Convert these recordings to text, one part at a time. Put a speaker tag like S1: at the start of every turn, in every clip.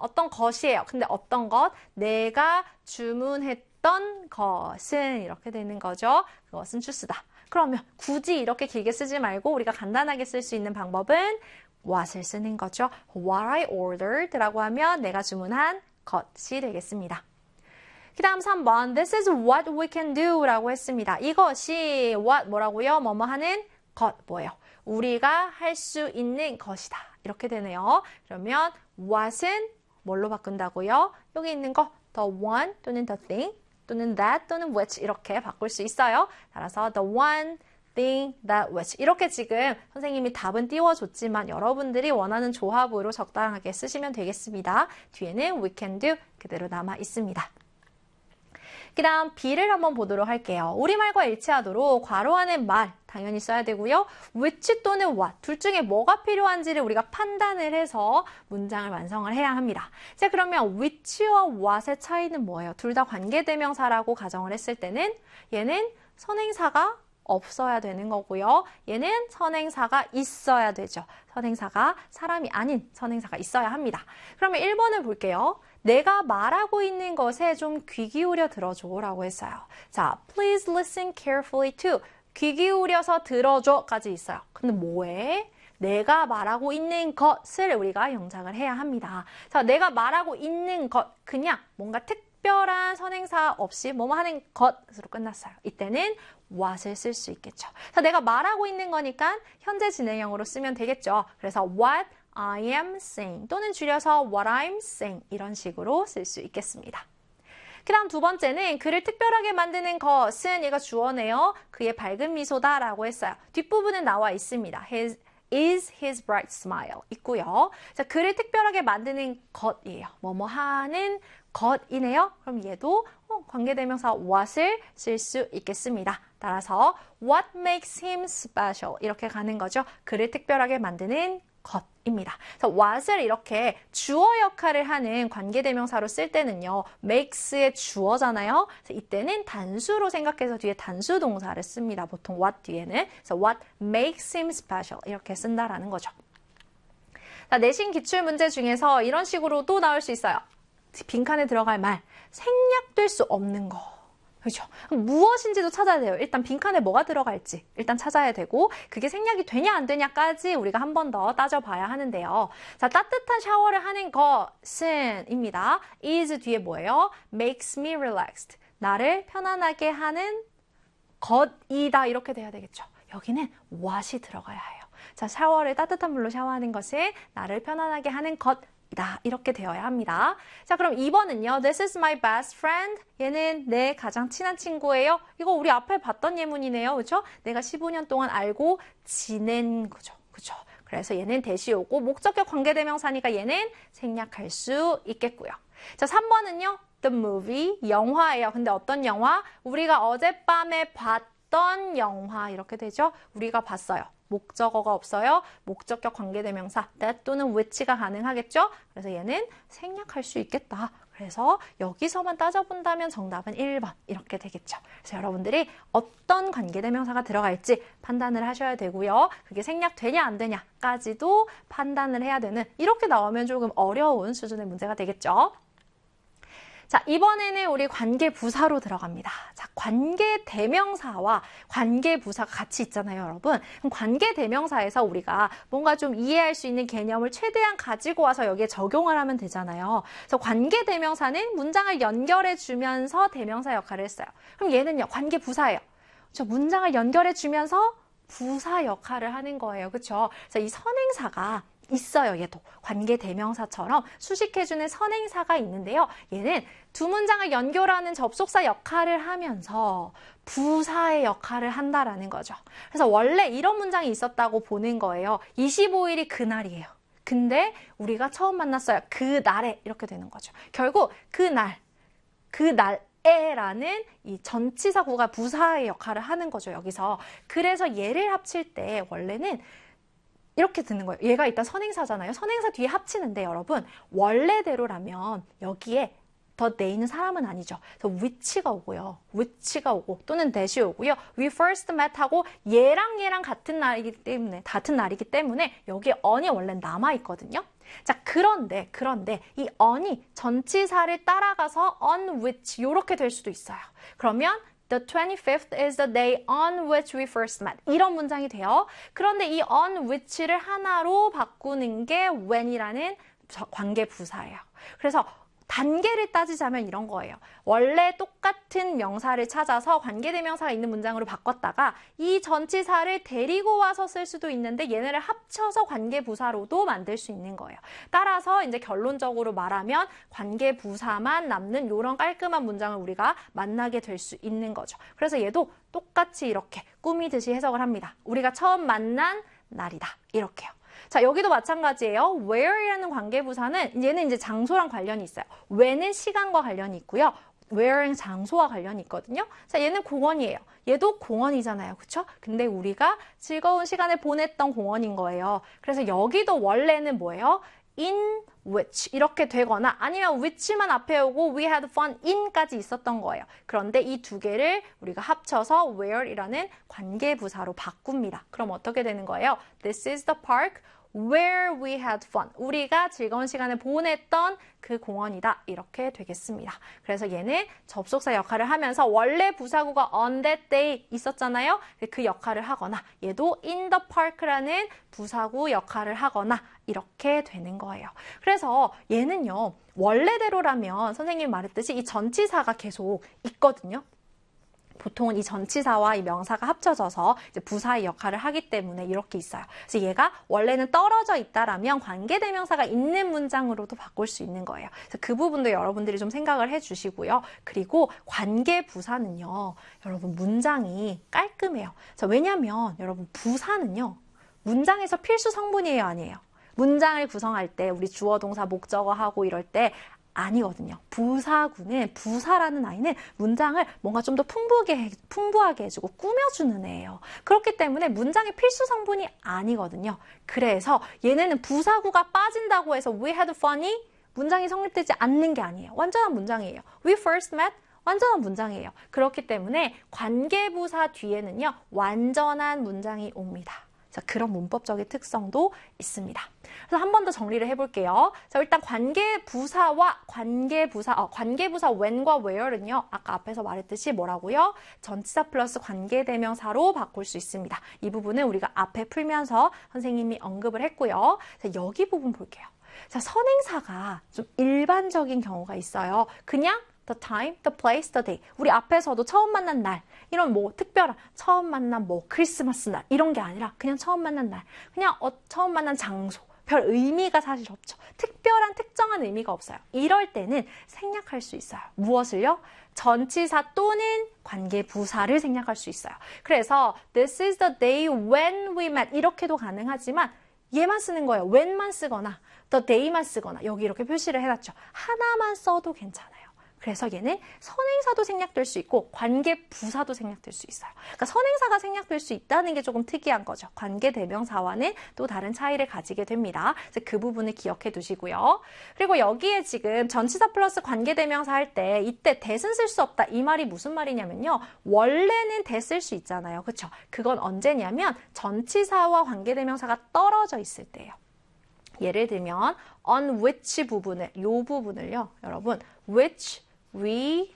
S1: 어떤 것이에요. 근데 어떤 것? 내가 주문했던 것은 이렇게 되는 거죠. 그것은 주스다. 그러면 굳이 이렇게 길게 쓰지 말고 우리가 간단하게 쓸 수 있는 방법은 what을 쓰는 거죠. What I ordered라고 하면 내가 주문한 것이 되겠습니다. 그 다음 3번 This is what we can do 라고 했습니다. 이것이 what 뭐라고요? 뭐뭐 하는 것 뭐예요? 우리가 할 수 있는 것이다. 이렇게 되네요. 그러면 what은 뭘로 바꾼다고요? 여기 있는 거 the one 또는 the thing 또는 that 또는 which 이렇게 바꿀 수 있어요. 따라서 the one thing, that, which 이렇게 지금 선생님이 답은 띄워줬지만 여러분들이 원하는 조합으로 적당하게 쓰시면 되겠습니다. 뒤에는 we can do 그대로 남아 있습니다. 그 다음 B를 한번 보도록 할게요. 우리말과 일치하도록 괄호 안에 말 당연히 써야 되고요. which 또는 what 둘 중에 뭐가 필요한지를 우리가 판단을 해서 문장을 완성을 해야 합니다. 자, 그러면 which와 what의 차이는 뭐예요? 둘 다 관계대명사라고 가정을 했을 때는 얘는 선행사가 없어야 되는 거고요. 얘는 선행사가 있어야 되죠. 선행사가 사람이 아닌 선행사가 있어야 합니다. 그러면 1번을 볼게요. 내가 말하고 있는 것에 좀 귀 기울여 들어줘 라고 했어요. 자, please listen carefully to. 귀 기울여서 들어줘까지 있어요. 근데 뭐해? 내가 말하고 있는 것을 우리가 영작을 해야 합니다. 자, 내가 말하고 있는 것, 그냥 뭔가 특별한 선행사 없이 뭐뭐 하는 것으로 끝났어요. 이때는 what을 쓸 수 있겠죠. 자, 내가 말하고 있는 거니까 현재 진행형으로 쓰면 되겠죠. 그래서 what I am saying 또는 줄여서 what I'm saying 이런 식으로 쓸 수 있겠습니다. 그 다음 두 번째는 그를 특별하게 만드는 것은 얘가 주어네요. 그의 밝은 미소다 라고 했어요. 뒷부분은 나와 있습니다. is his bright smile 있고요. 자, 그를 특별하게 만드는 것이에요. 뭐뭐 하는 것이네요. 그럼 얘도 관계대명사 what을 쓸 수 있겠습니다. 따라서 what makes him special 이렇게 가는 거죠. 그를 특별하게 만드는 것입니다. 그래서 what을 이렇게 주어 역할을 하는 관계대명사로 쓸 때는요. makes의 주어잖아요. 그래서 이때는 단수로 생각해서 뒤에 단수 동사를 씁니다. 보통 what 뒤에는. 그래서 what makes him special 이렇게 쓴다라는 거죠. 자, 내신 기출문제 중에서 이런 식으로 또 나올 수 있어요. 빈칸에 들어갈 말, 생략될 수 없는 거. 그렇죠? 무엇인지도 찾아야 돼요. 일단 빈칸에 뭐가 들어갈지 일단 찾아야 되고 그게 생략이 되냐 안 되냐까지 우리가 한 번 더 따져봐야 하는데요. 자, 따뜻한 샤워를 하는 것은 입니다. is 뒤에 뭐예요? makes me relaxed. 나를 편안하게 하는 것이다. 이렇게 돼야 되겠죠. 여기는 what이 들어가야 해요. 자, 샤워를 따뜻한 물로 샤워하는 것은 나를 편안하게 하는 것 이렇게 되어야 합니다. 자, 그럼 2번은요. This is my best friend. 얘는 내 가장 친한 친구예요. 이거 우리 앞에 봤던 예문이네요. 그렇죠? 내가 15년 동안 알고 지낸 거죠. 그렇죠? 그래서 얘는 대시 오고 목적격 관계대명사니까 얘는 생략할 수 있겠고요. 자, 3번은요. The movie, 영화예요. 근데 어떤 영화? 우리가 어젯밤에 봤던 영화 이렇게 되죠? 우리가 봤어요. 목적어가 없어요. 목적격 관계대명사 that 또는 which가 가능하겠죠? 그래서 얘는 생략할 수 있겠다. 그래서 여기서만 따져본다면 정답은 1번 이렇게 되겠죠. 그래서 여러분들이 어떤 관계대명사가 들어갈지 판단을 하셔야 되고요. 그게 생략되냐 안 되냐까지도 판단을 해야 되는 이렇게 나오면 조금 어려운 수준의 문제가 되겠죠. 자, 이번에는 우리 관계부사로 들어갑니다. 자, 관계대명사와 관계부사가 같이 있잖아요, 여러분. 그럼 관계대명사에서 우리가 뭔가 좀 이해할 수 있는 개념을 최대한 가지고 와서 여기에 적용을 하면 되잖아요. 그래서 관계대명사는 문장을 연결해주면서 대명사 역할을 했어요. 그럼 얘는요, 관계부사예요. 그렇죠? 문장을 연결해주면서 부사 역할을 하는 거예요. 그렇죠? 그래서 이 선행사가 있어요. 얘도 관계대명사처럼 수식해주는 선행사가 있는데요. 얘는 두 문장을 연결하는 접속사 역할을 하면서 부사의 역할을 한다라는 거죠. 그래서 원래 이런 문장이 있었다고 보는 거예요. 25일이 그날이에요. 근데 우리가 처음 만났어요. 그날에 이렇게 되는 거죠. 결국 그날에라는 이 전치사구가 부사의 역할을 하는 거죠. 여기서. 그래서 얘를 합칠 때 원래는 이렇게 듣는 거예요. 얘가 일단 선행사잖아요. 선행사 뒤에 합치는데 여러분 원래대로라면 여기에 더 내있는 사람은 아니죠. 그래서 which가 오고요. which가 오고 또는 that이 오고요. we first met 하고 얘랑 같은 날이기 때문에 여기에 on이 원래 남아있거든요. 자, 그런데 이 on이 전치사를 따라가서 on which 이렇게 될 수도 있어요. 그러면 The 25th is the day on which we first met. 이런 문장이 돼요. 그런데 이 on which를 하나로 바꾸는 게 when이라는 관계 부사예요. 그래서 단계를 따지자면 이런 거예요. 원래 똑같은 명사를 찾아서 관계대명사가 있는 문장으로 바꿨다가 이 전치사를 데리고 와서 쓸 수도 있는데 얘네를 합쳐서 관계부사로도 만들 수 있는 거예요. 따라서 이제 결론적으로 말하면 관계부사만 남는 이런 깔끔한 문장을 우리가 만나게 될 수 있는 거죠. 그래서 얘도 똑같이 이렇게 꾸미듯이 해석을 합니다. 우리가 처음 만난 날이다. 이렇게요. 자, 여기도 마찬가지예요. where이라는 관계부사는 얘는 이제 장소랑 관련이 있어요. when은 시간과 관련이 있고요. where는 장소와 관련이 있거든요. 자, 얘는 공원이에요. 얘도 공원이잖아요. 그쵸? 근데 우리가 즐거운 시간을 보냈던 공원인 거예요. 그래서 여기도 원래는 뭐예요? in which 이렇게 되거나 아니면 which만 앞에 오고 we had fun in까지 있었던 거예요. 그런데 이 두 개를 우리가 합쳐서 where이라는 관계부사로 바꿉니다. 그럼 어떻게 되는 거예요? This is the park where we had fun. 우리가 즐거운 시간을 보냈던 그 공원이다. 이렇게 되겠습니다. 그래서 얘는 접속사 역할을 하면서 원래 부사구가 on that day 있었잖아요. 그 역할을 하거나 얘도 in the park라는 부사구 역할을 하거나 이렇게 되는 거예요. 그래서 얘는요. 원래대로라면 선생님이 말했듯이 이 전치사가 계속 있거든요. 보통은 이 전치사와 이 명사가 합쳐져서 이제 부사의 역할을 하기 때문에 이렇게 있어요. 그래서 얘가 원래는 떨어져 있다라면 관계대명사가 있는 문장으로도 바꿀 수 있는 거예요. 그래서 그 부분도 여러분들이 좀 생각을 해주시고요. 그리고 관계부사는요, 여러분 문장이 깔끔해요. 왜냐하면 여러분 부사는요, 문장에서 필수 성분이에요, 아니에요? 문장을 구성할 때 우리 주어, 동사, 목적어 하고 이럴 때 아니거든요. 부사구는 부사라는 아이는 문장을 뭔가 좀 더 풍부하게 해주고 꾸며주는 애예요. 그렇기 때문에 문장의 필수 성분이 아니거든요. 그래서 얘네는 부사구가 빠진다고 해서 we had fun이 문장이 성립되지 않는 게 아니에요. 완전한 문장이에요. We first met 완전한 문장이에요. 그렇기 때문에 관계부사 뒤에는요. 완전한 문장이 옵니다. 자, 그런 문법적인 특성도 있습니다. 그래서 한 번 더 정리를 해볼게요. 자, 일단 관계부사와 관계부사 when과 where는요. 아까 앞에서 말했듯이 뭐라고요? 전치사 플러스 관계대명사로 바꿀 수 있습니다. 이 부분은 우리가 앞에 풀면서 선생님이 언급을 했고요. 자, 여기 부분 볼게요. 자, 선행사가 좀 일반적인 경우가 있어요. 그냥 the time, the place, the day. 우리 앞에서도 처음 만난 날, 이런 뭐 특별한 처음 만난 뭐 크리스마스 날 이런 게 아니라 그냥 처음 만난 날, 그냥 처음 만난 장소, 별 의미가 사실 없죠. 특별한 특정한 의미가 없어요. 이럴 때는 생략할 수 있어요. 무엇을요? 전치사 또는 관계부사를 생략할 수 있어요. 그래서 this is the day when we met 이렇게도 가능하지만 얘만 쓰는 거예요. when만 쓰거나 the day만 쓰거나 여기 이렇게 표시를 해놨죠. 하나만 써도 괜찮아요. 그래서 얘는 선행사도 생략될 수 있고 관계부사도 생략될 수 있어요. 그러니까 선행사가 생략될 수 있다는 게 조금 특이한 거죠. 관계대명사와는 또 다른 차이를 가지게 됩니다. 그래서 그 부분을 기억해 두시고요. 그리고 여기에 지금 전치사 플러스 관계대명사 할 때 이때 that은 쓸 수 없다. 이 말이 무슨 말이냐면요. 원래는 that 쓸 수 있잖아요. 그렇죠? 그건 언제냐면 전치사와 관계대명사가 떨어져 있을 때예요. 예를 들면 on which 부분을, 요 부분을요. 여러분 which we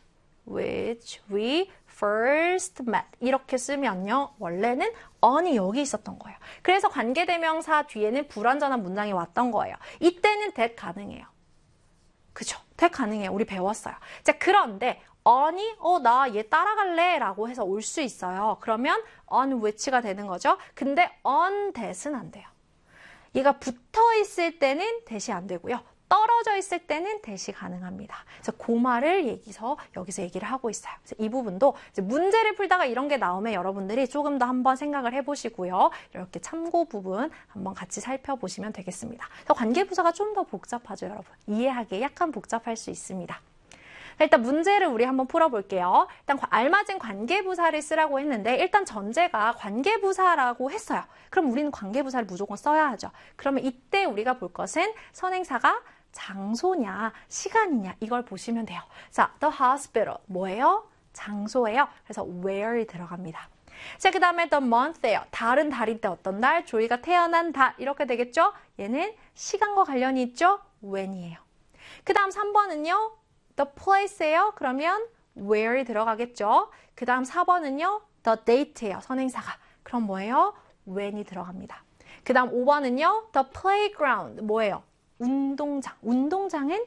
S1: first met 이렇게 쓰면요. 원래는 on이 여기 있었던 거예요. 그래서 관계대명사 뒤에는 불완전한 문장이 왔던 거예요. 이때는 that 가능해요. 그죠? that 가능해요. 우리 배웠어요. 자, 그런데 on이 나 얘 따라갈래 라고 해서 올 수 있어요. 그러면 on which가 되는 거죠. 근데 on that은 안 돼요. 얘가 붙어 있을 때는 that이 안 되고요. 떨어져 있을 때는 that이 가능합니다. 그래서 그 말을 여기서 얘기를 하고 있어요. 그래서 이 부분도 이제 문제를 풀다가 이런 게 나오면 여러분들이 조금 더 한번 생각을 해보시고요. 이렇게 참고 부분 한번 같이 살펴보시면 되겠습니다. 그래서 관계부사가 좀 더 복잡하죠, 여러분. 이해하기에 약간 복잡할 수 있습니다. 일단 문제를 우리 한번 풀어볼게요. 일단 알맞은 관계부사를 쓰라고 했는데 일단 전제가 관계부사라고 했어요. 그럼 우리는 관계부사를 무조건 써야 하죠. 그러면 이때 우리가 볼 것은 선행사가 장소냐 시간이냐 이걸 보시면 돼요. 자, the hospital 뭐예요? 장소예요. 그래서 where이 들어갑니다. 자, 그 다음에 the month예요. 다른 달일 때 어떤 달? 조이가 태어난 달. 이렇게 되겠죠? 얘는 시간과 관련이 있죠? when이에요. 그 다음 3번은요. the place예요. 그러면 where이 들어가겠죠? 그 다음 4번은요. the date예요. 선행사가. 그럼 뭐예요? when이 들어갑니다. 그 다음 5번은요. the playground. 뭐예요? 운동장. 운동장은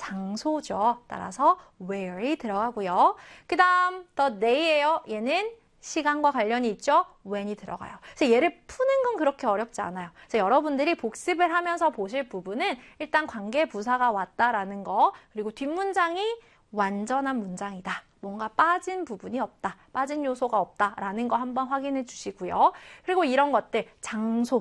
S1: 장소죠. 따라서 where이 들어가고요. 그 다음 the day예요. 얘는 시간과 관련이 있죠? when이 들어가요. 그래서 얘를 푸는 건 그렇게 어렵지 않아요. 그래서 여러분들이 복습을 하면서 보실 부분은 일단 관계부사가 왔다라는 거, 그리고 뒷문장이 완전한 문장이다. 뭔가 빠진 부분이 없다. 빠진 요소가 없다라는 거 한번 확인해 주시고요. 그리고 이런 것들, 장소,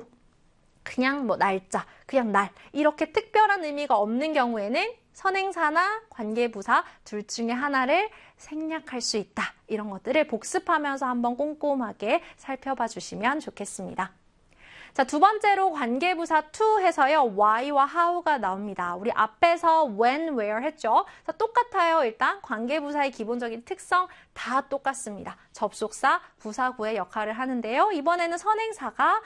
S1: 그냥 뭐 날짜, 그냥 날, 이렇게 특별한 의미가 없는 경우에는 선행사나 관계부사 둘 중에 하나를 생략할 수 있다. 이런 것들을 복습하면서 한번 꼼꼼하게 살펴봐 주시면 좋겠습니다. 자, 두 번째로 관계부사 to 해서요. why와 how가 나옵니다. 우리 앞에서 when, where 했죠? 자, 똑같아요. 일단 관계부사의 기본적인 특성 다 똑같습니다. 접속사, 부사구의 역할을 하는데요. 이번에는 선행사가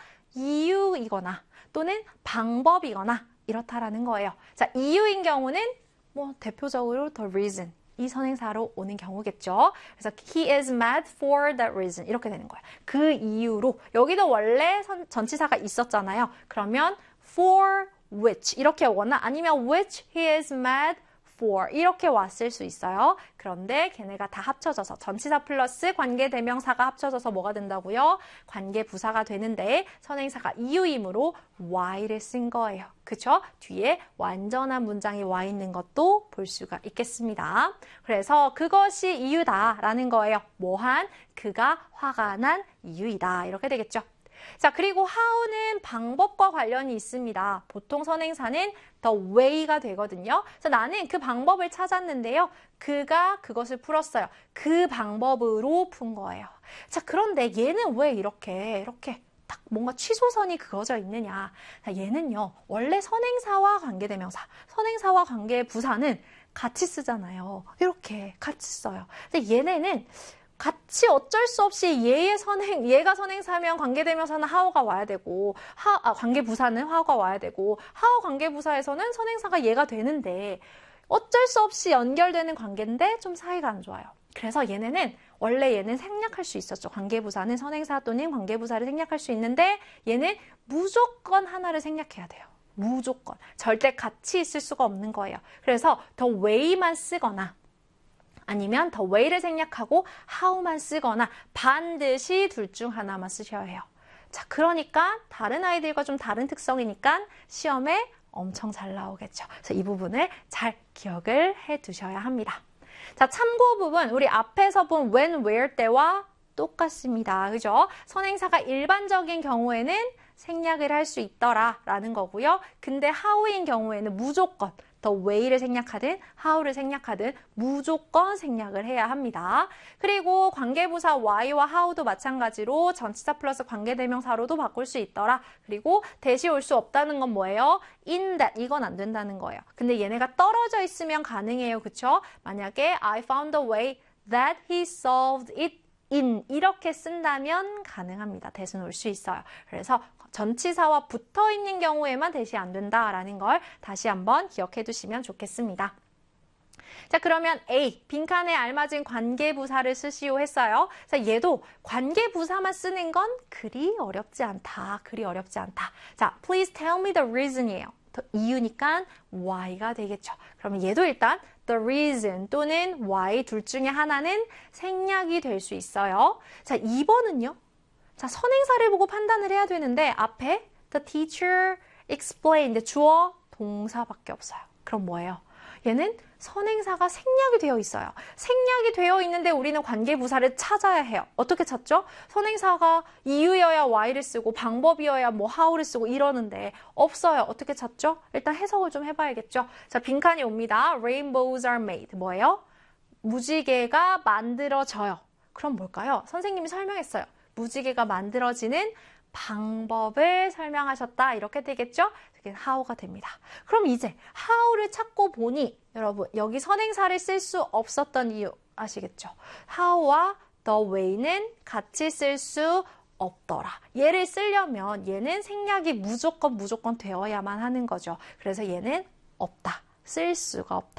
S1: 이유이거나 또는 방법이거나 이렇다라는 거예요. 자, 이유인 경우는 뭐 대표적으로 the reason 이 선행사로 오는 경우겠죠. 그래서 he is mad for that reason 이렇게 되는 거예요. 그 이유로 여기도 원래 전치사가 있었잖아요. 그러면 for which 이렇게 오거나 아니면 which he is mad for 이렇게 왔을 수 있어요. 그런데 걔네가 다 합쳐져서 전치사 플러스 관계대명사가 합쳐져서 뭐가 된다고요? 관계부사가 되는데 선행사가 이유이므로 why를 쓴 거예요. 그쵸? 뒤에 완전한 문장이 와 있는 것도 볼 수가 있겠습니다. 그래서 그것이 이유다라는 거예요. 뭐한? 그가 화가 난 이유이다. 이렇게 되겠죠. 자, 그리고 how는 방법과 관련이 있습니다. 보통 선행사는 the way가 되거든요. 그래서 나는 그 방법을 찾았는데요. 그가 그것을 풀었어요. 그 방법으로 푼 거예요. 자, 그런데 얘는 왜 이렇게 딱 뭔가 취소선이 그어져 있느냐. 자, 얘는요. 원래 선행사와 관계대명사, 선행사와 관계부사는 같이 쓰잖아요. 이렇게 같이 써요. 근데 얘네는 같이 어쩔 수 없이 얘가 선행사면 관계대명사는 how가 와야 되고, 관계부사는 how가 와야 되고, how 관계부사에서는 선행사가 얘가 되는데, 어쩔 수 없이 연결되는 관계인데 좀 사이가 안 좋아요. 그래서 원래 얘는 생략할 수 있었죠. 관계부사는 선행사 또는 관계부사를 생략할 수 있는데, 얘는 무조건 하나를 생략해야 돼요. 무조건. 절대 같이 있을 수가 없는 거예요. 그래서 the way만 쓰거나, 아니면 the way를 생략하고 how만 쓰거나 반드시 둘 중 하나만 쓰셔야 해요. 자, 그러니까 다른 아이들과 좀 다른 특성이니까 시험에 엄청 잘 나오겠죠. 그래서 이 부분을 잘 기억을 해 두셔야 합니다. 자, 참고 부분 우리 앞에서 본 when, where 때와 똑같습니다. 그죠? 선행사가 일반적인 경우에는 생략을 할 수 있더라라는 거고요. 근데 how인 경우에는 무조건 the way를 생략하든 how를 생략하든 무조건 생략을 해야 합니다. 그리고 관계부사 why와 how도 마찬가지로 전치사 플러스 관계대명사로도 바꿀 수 있더라. 그리고 대시 올 수 없다는 건 뭐예요? in that 이건 안 된다는 거예요. 근데 얘네가 떨어져 있으면 가능해요. 그쵸? 만약에 I found a way that he solved it in 이렇게 쓴다면 가능합니다. 대신 올 수 있어요. 그래서 전치사와 붙어 있는 경우에만 대시 안 된다라는 걸 다시 한번 기억해 두시면 좋겠습니다. 자, 그러면 A, 빈칸에 알맞은 관계부사를 쓰시오 했어요. 자, 얘도 관계부사만 쓰는 건 그리 어렵지 않다. 자, please tell me the reason이에요. 이유니까 why가 되겠죠. 그러면 얘도 일단 the reason 또는 why 둘 중에 하나는 생략이 될 수 있어요. 자, 2번은요. 자, 선행사를 보고 판단을 해야 되는데 앞에 the teacher explained 주어 동사밖에 없어요. 그럼 뭐예요? 얘는 선행사가 생략이 되어 있어요. 생략이 되어 있는데 우리는 관계부사를 찾아야 해요. 어떻게 찾죠? 선행사가 이유여야 why를 쓰고 방법이어야 뭐 how를 쓰고 이러는데 없어요. 어떻게 찾죠? 일단 해석을 좀 해봐야겠죠. 자, 빈칸이 옵니다. Rainbows are made. 뭐예요? 무지개가 만들어져요. 그럼 뭘까요? 선생님이 설명했어요. 무지개가 만들어지는 방법을 설명하셨다. 이렇게 되겠죠? 이게 how가 됩니다. 그럼 이제 how를 찾고 보니 여러분 여기 선행사를 쓸 수 없었던 이유 아시겠죠? how와 the way는 같이 쓸 수 없더라. 얘를 쓰려면 얘는 생략이 무조건 되어야만 하는 거죠. 그래서 얘는 없다. 쓸 수가 없다.